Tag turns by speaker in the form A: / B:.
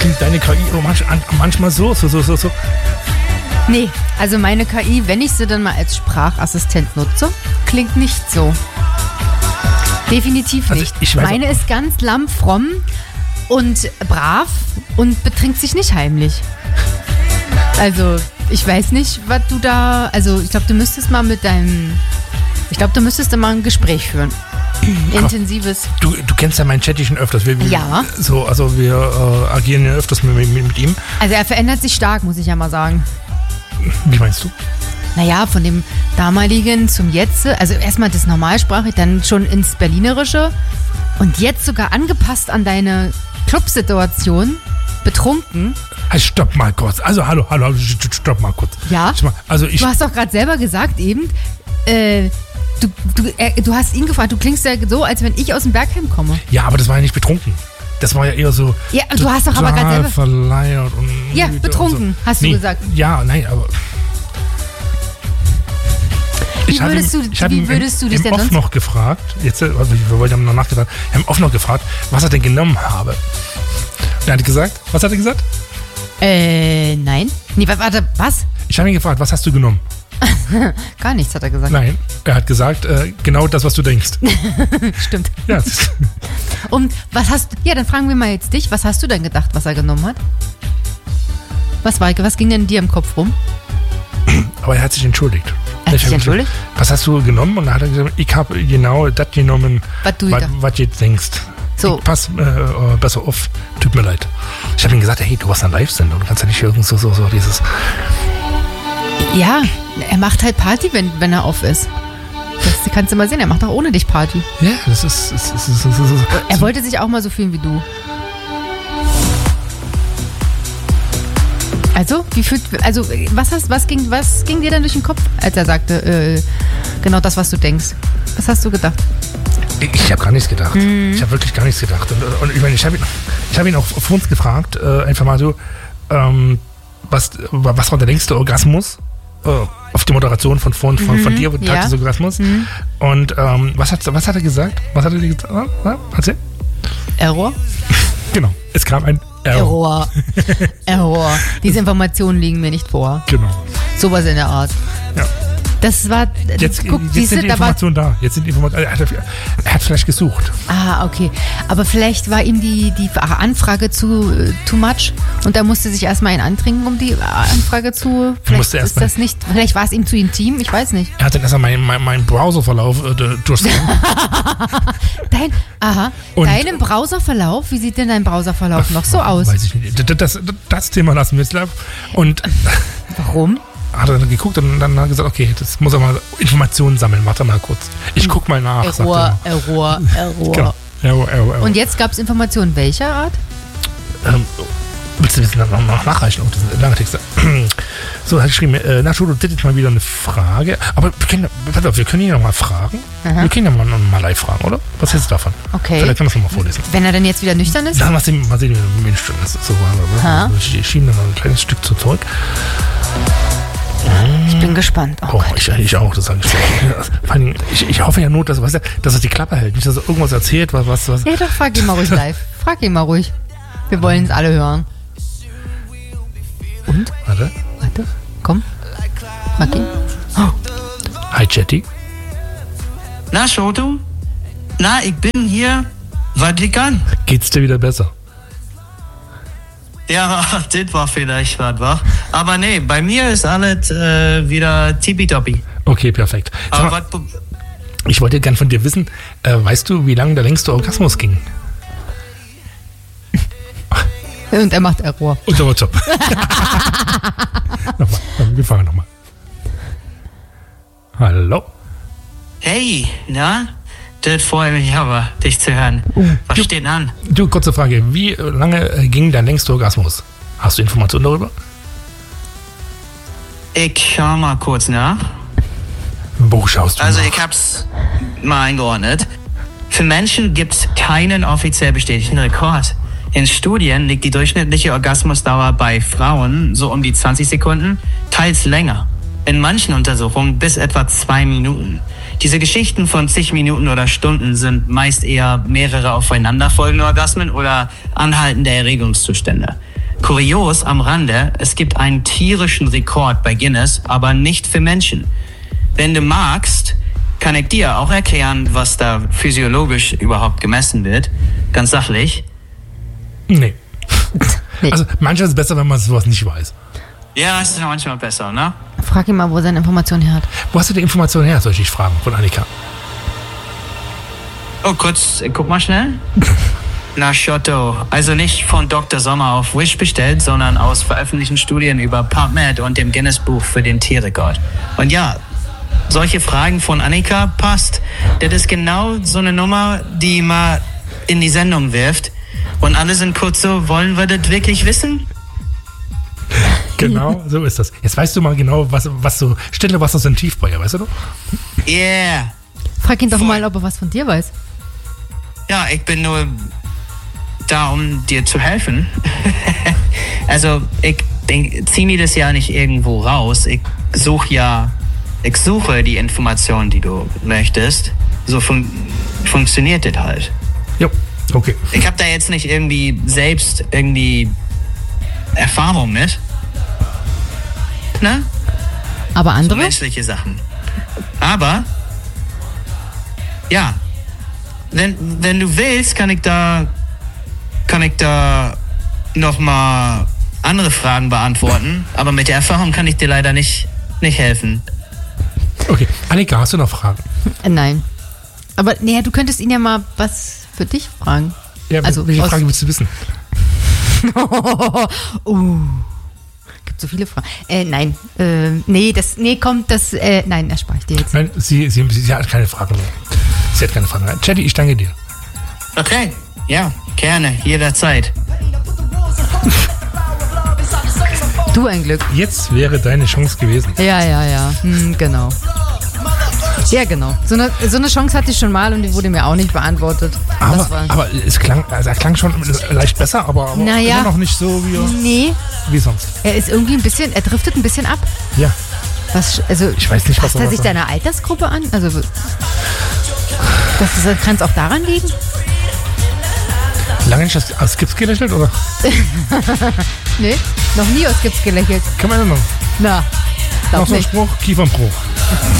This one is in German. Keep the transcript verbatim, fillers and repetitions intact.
A: klingt deine K I manch, manchmal so, so, so, so, so.
B: Nee, also meine K I, wenn ich sie dann mal als Sprachassistent nutze, klingt nicht so. Definitiv nicht. Also meine ist ganz lammfromm und brav und betrinkt sich nicht heimlich. Also, ich weiß nicht, was du da... Also, ich glaube, du müsstest mal mit deinem... Ich glaube, du müsstest da mal ein Gespräch führen. Intensives.
A: Du, du kennst ja meinen Chatty schon öfters. Wir,
B: ja.
A: So, also wir äh, agieren ja öfters mit, mit, mit ihm.
B: Also er verändert sich stark, muss ich ja mal sagen.
A: Wie meinst du?
B: Naja, von dem damaligen zum Jetzt. Also erstmal das Normalsprachige, dann schon ins Berlinerische. Und jetzt sogar angepasst an deine Clubsituation. Betrunken.
A: Also stopp mal kurz. Also hallo, hallo, stopp mal kurz.
B: Ja?
A: Also ich,
B: du hast doch gerade selber gesagt eben... Äh, Du, du, äh, du hast ihn gefragt, du klingst ja so, als wenn ich aus dem Bergheim komme.
A: Ja, aber das war ja nicht betrunken. Das war ja eher so...
B: Ja, du hast doch aber gerade selber...
A: verleiert und...
B: Ja, betrunken, so. Hast du
A: nee, gesagt. Ja, nein, aber...
B: Wie würdest, ihm, du, wie würdest du dich denn
A: sonst... Ich habe oft noch gefragt, jetzt, also wir wollten noch nachgedacht, wir haben oft noch gefragt, was er denn genommen habe. Und er hat gesagt, was hat er gesagt?
B: Äh, nein. Nee, warte, was?
A: Ich habe ihn gefragt, was hast du genommen?
B: Gar nichts, hat er gesagt.
A: Nein, er hat gesagt, äh, genau das, was du denkst.
B: Stimmt.
A: Ja.
B: Und was hast du, ja, dann fragen wir mal jetzt dich, was hast du denn gedacht, was er genommen hat? Was war, was ging denn dir im Kopf rum?
A: Aber er hat sich entschuldigt.
B: Er hat sich entschuldigt?
A: Gesagt, was hast du genommen? Und dann hat er gesagt, ich habe genau das genommen, was du jetzt denkst.
B: So.
A: Ich pass äh, besser auf, tut mir leid. Ich habe ihm gesagt, hey, du hast eine Live-Sendung, du kannst ja nicht irgend so, so, so dieses...
B: Ja, er macht halt Party, wenn, wenn er auf ist. Das kannst du mal sehen, er macht auch ohne dich Party.
A: Ja, das ist... Das ist, das ist, das ist
B: er wollte sich auch mal so fühlen wie du. Also, wie fühlt, also was, hast, was, ging, was ging dir denn durch den Kopf, als er sagte, äh, genau das, was du denkst? Was hast du gedacht?
A: Ich habe gar nichts gedacht. Mhm. Ich habe wirklich gar nichts gedacht. Und, und ich meine, ich habe ihn, ich hab ihn auch vor uns gefragt, äh, einfach mal so, ähm, was, was war der längste Orgasmus? Äh, auf die Moderation von, von, von, mhm, von dir, Tag ja. des Orgasmus. Mhm. Und ähm, was, hat, was hat er gesagt? Was hat er gesagt? Ah, erzähl.
B: Error?
A: Genau, es kam ein Error.
B: Error. Error. Diese Informationen liegen mir nicht vor.
A: Genau.
B: Sowas in der Art.
A: Ja.
B: Das war...
A: Jetzt,
B: guck,
A: jetzt sind die Informationen da. Jetzt sind die Informationen... Er hat, er hat vielleicht gesucht.
B: Ah, okay. Aber vielleicht war ihm die, die Anfrage zu uh, too much und er musste sich erstmal einen antrinken, um die Anfrage zu... Vielleicht ist das nicht... Vielleicht war es ihm zu intim, ich weiß nicht.
A: Er hat dann erstmal meinen mein, mein Browserverlauf äh, durchscannen.
B: Dein, aha. Und Deinen Browserverlauf? Wie sieht denn dein Browserverlauf noch so aus?
A: Weiß ich nicht. Das, das, das Thema lassen wir jetzt live. Und...
B: Warum?
A: Hat er dann geguckt und dann hat er gesagt, okay, das muss er mal Informationen sammeln. Warte mal kurz. Ich guck mal nach.
B: Error, Error, Error.
A: Genau. Error, Error, Error.
B: Und jetzt gab es Informationen welcher Art?
A: Ähm, willst du das noch nachreichen? Oh, das sind lange Texte. So, hat geschrieben, äh, Nacho, du hättest mal wieder eine Frage. Aber wir können, warte auf, wir können ihn noch mal fragen. Aha. Wir können ihn mal, noch mal live fragen, oder? Was hältst du davon?
B: Okay.
A: Vielleicht kann das noch mal vorlesen.
B: Wenn er dann jetzt wieder nüchtern ist?
A: Dann mal sehen, mal sehen wie ein Stück ist. So, ich schiebe dann noch ein kleines Stück zu zurück.
B: Ich bin gespannt. Oh,
A: oh ich, ich auch, das sage ich. Vor allem, ich. Ich hoffe ja nur, dass, was, dass er die Klappe hält. Nicht, dass er irgendwas erzählt. Was, was, was.
B: Ja, doch, frag ihn mal ruhig live. Frag ihn mal ruhig. Wir wollen es alle hören. Und?
A: Warte.
B: Warte. Komm. Frag ihn.
A: Oh. Hi, Chatty.
C: Na, Schoto? Na, ich bin hier. Was ich kann.
A: Geht's dir wieder besser?
C: Ja, das war vielleicht was, wa? Aber nee, bei mir ist alles äh, wieder tippitoppi.
A: Okay, perfekt.
C: Aber mal, wat,
A: ich wollte gern von dir wissen, äh, weißt du, wie lange der längste Orgasmus ging?
B: Und er macht Error.
A: Und der Job. Nochmal, wir fangen nochmal. Hallo?
C: Hey, na? Das freut mich aber, dich zu hören. Was du, steht an?
A: Du, kurze Frage. Wie lange ging dein längster Orgasmus? Hast du Informationen darüber?
C: Ich schau mal kurz nach.
A: Wo schaust du
C: Also
A: nach?
C: Ich hab's mal eingeordnet. Für Menschen gibt's keinen offiziell bestätigten Rekord. In Studien liegt die durchschnittliche Orgasmusdauer bei Frauen so um die zwanzig Sekunden, teils länger. In manchen Untersuchungen bis etwa zwei Minuten. Diese Geschichten von zig Minuten oder Stunden sind meist eher mehrere aufeinanderfolgende Orgasmen oder anhaltende Erregungszustände. Kurios am Rande, es gibt einen tierischen Rekord bei Guinness, aber nicht für Menschen. Wenn du magst, kann ich dir auch erklären, was da physiologisch überhaupt gemessen wird. Ganz sachlich.
A: Nee.
B: Nee.
A: Also manchmal ist es besser, wenn man sowas nicht weiß.
C: Ja, es ist manchmal besser, ne?
B: Frag ihn mal, wo er seine Informationen her hat.
A: Wo hast du die Information her, soll ich dich fragen, von Annika?
C: Oh, kurz, guck mal schnell. Na, Schotto. Also nicht von Doktor Sommer auf Wish bestellt, sondern aus veröffentlichten Studien über PubMed und dem Guinness-Buch für den Tierrekord. Und ja, solche Fragen von Annika passt. Das ist genau so eine Nummer, die man in die Sendung wirft. Und alle sind kurz so, wollen wir das wirklich wissen?
A: Genau, so ist das. Jetzt weißt du mal genau, was, was so, Stille Wasser sind Tiefbeuer, weißt du doch?
C: Yeah.
B: Frag ihn doch
C: Voll.
B: mal, ob er was von dir weiß.
C: Ja, ich bin nur da, um dir zu helfen. Also, ich, ich ziehe mir das ja nicht irgendwo raus. Ich suche ja, ich suche die Informationen, die du möchtest. So fun- funktioniert das halt.
A: Jo, okay.
C: Ich habe da jetzt nicht irgendwie selbst irgendwie Erfahrung mit. Ne?
B: Aber
C: So
B: andere?
C: menschliche Sachen. Aber, ja, wenn, wenn du willst, kann ich da, kann ich da nochmal andere Fragen beantworten. Aber mit der Erfahrung kann ich dir leider nicht, nicht helfen.
A: Okay, Annika, hast du noch Fragen?
B: Äh, Nein. Aber naja, du könntest ihn ja mal was für dich fragen.
A: Ja,
B: Also,
A: welche
B: aus-
A: Frage willst du wissen?
B: uh, gibt so viele Fragen. Äh, nein. Äh, nee, das, nee, kommt, das, äh, nein, erspare ich dir jetzt.
A: Nein, sie, sie, sie hat keine Fragen mehr. Sie hat keine Fragen mehr. Chatty, ich danke dir.
C: Okay, ja, gerne, jederzeit.
B: Du ein Glück.
A: Jetzt wäre deine Chance gewesen.
B: Ja, ja, ja. Hm, genau. Ja, genau. So eine, so eine Chance hatte ich schon mal und die wurde mir auch nicht beantwortet.
A: Aber,
B: Das war,
A: aber es klang, also er klang schon leicht besser, aber, aber
B: Naja.
A: immer noch nicht so wie,
B: nee,
A: wie sonst.
B: er ist irgendwie ein bisschen, er driftet ein bisschen ab.
A: Ja,
B: Was, also,
A: ich weiß nicht, was
B: passt er
A: er
B: sich
A: sagt.
B: deiner Altersgruppe an? Also, das kann es auch daran liegen?
A: Lange nicht aus, aus Gips gelächelt, oder?
B: Nee, noch nie aus Gips gelächelt.
A: Kann man ja noch.
B: Na,
A: Noch
B: glaub
A: so ein
B: nicht.
A: Spruch, Kiefernbruch.